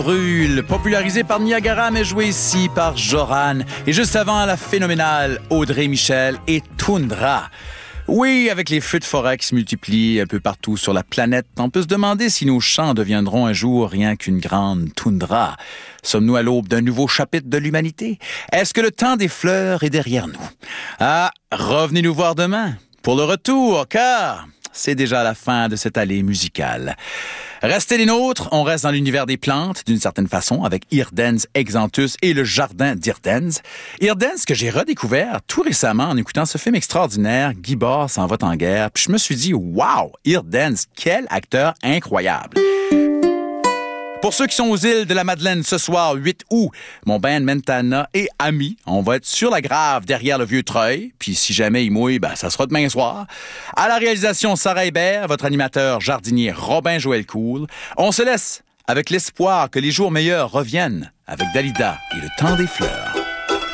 Brûle, popularisé par Niagara, mais joué ici par Joran. Et juste avant, la phénoménale Audrey Michel et Toundra. Oui, avec les feux de forêt qui se multiplient un peu partout sur la planète, on peut se demander si nos champs deviendront un jour rien qu'une grande toundra. Sommes-nous à l'aube d'un nouveau chapitre de l'humanité? Est-ce que le temps des fleurs est derrière nous? Ah, revenez nous voir demain pour le retour, car c'est déjà la fin de cette allée musicale. Restez les nôtres, on reste dans l'univers des plantes, d'une certaine façon, avec Hirdens exanthus et le jardin d'Hirdens. Hirdens que j'ai redécouvert tout récemment en écoutant ce film extraordinaire, Guy Bard s'en va en guerre, puis je me suis dit, wow, Hirdens, quel acteur incroyable! Pour ceux qui sont aux îles de la Madeleine ce soir, 8 août, mon band Mentana et amis, on va être sur la grave derrière le vieux treuil. Puis si jamais il mouille, ça sera demain soir. À la réalisation, Sarah Hébert, votre animateur jardinier Robin Joël Cool. On se laisse avec l'espoir que les jours meilleurs reviennent avec Dalida et le temps des fleurs.